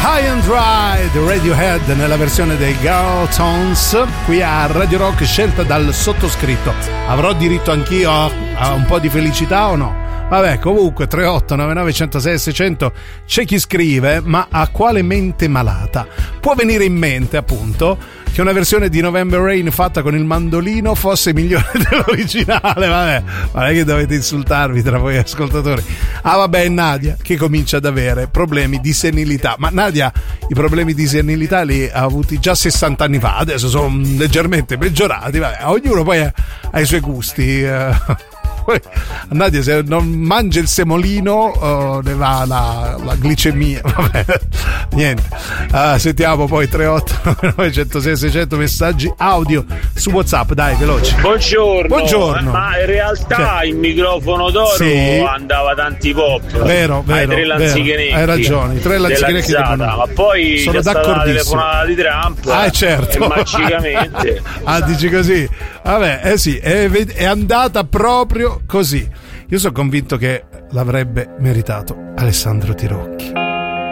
High and Dry di Radiohead nella versione dei Girl Tones qui a Radio Rock, scelta dal sottoscritto. Avrò diritto anch'io a un po' di felicità o no? Vabbè, comunque 3899 106 600 c'è chi scrive: ma a quale mente malata può venire in mente appunto che una versione di November Rain fatta con il mandolino fosse migliore dell'originale? Vabbè, non è che dovete insultarvi tra voi ascoltatori. Ah vabbè, Nadia che comincia ad avere problemi di senilità, ma Nadia i problemi di senilità li ha avuti già 60 anni fa, adesso sono leggermente peggiorati. Vabbè, ognuno poi ha i suoi gusti. Nadia, se non mangia il semolino ne va la glicemia. Vabbè, niente. Sentiamo poi 38 906 600 messaggi audio su WhatsApp, dai, veloci. Buongiorno. Ma in realtà il microfono d'oro andava tanti pop. Vero. Ai tre lanzichenecchi. Hai ragione, i tre lanzichenecchi. Ma poi sono c'è stata la d'accordissimo. telefonata di Trump. Certo. E magicamente. Dici così? Vabbè, sì, è andata proprio così. Io sono convinto che l'avrebbe meritato Alessandro Tirocchi.